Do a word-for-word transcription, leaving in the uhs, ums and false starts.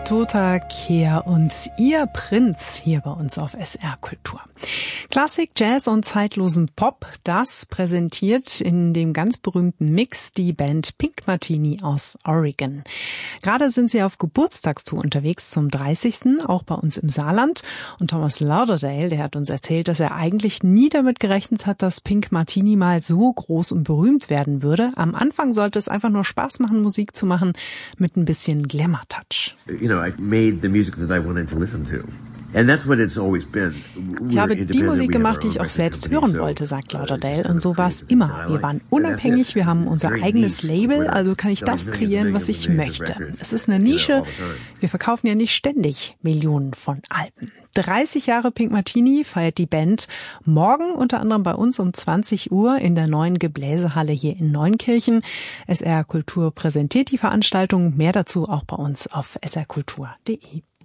Tota Kehr und ihr Prinz hier bei uns auf S R Kultur. Klassik, Jazz und zeitlosen Pop, das präsentiert in dem ganz berühmten Mix die Band Pink Martini aus Oregon. Gerade sind sie auf Geburtstagstour unterwegs zum dreißigsten, auch bei uns im Saarland. Und Thomas Lauderdale, der hat uns erzählt, dass er eigentlich nie damit gerechnet hat, dass Pink Martini mal so groß und berühmt werden würde. Am Anfang sollte es einfach nur Spaß machen, Musik zu machen mit ein bisschen Glamour-Touch. You know, I made the music that I wanted to listen to. And that's what it's always been. Ich habe die Musik gemacht, die ich auch selbst hören wollte, sagt Lauderdale. Und so war es immer. Wir waren unabhängig, wir haben unser eigenes Label, also kann ich das kreieren, was ich möchte. Es ist eine Nische. Wir verkaufen ja nicht ständig Millionen von Alben. dreißig Jahre Pink Martini feiert die Band morgen unter anderem bei uns um zwanzig Uhr in der neuen Gebläsehalle hier in Neunkirchen. S R Kultur präsentiert die Veranstaltung. Mehr dazu auch bei uns auf s r kultur punkt d e.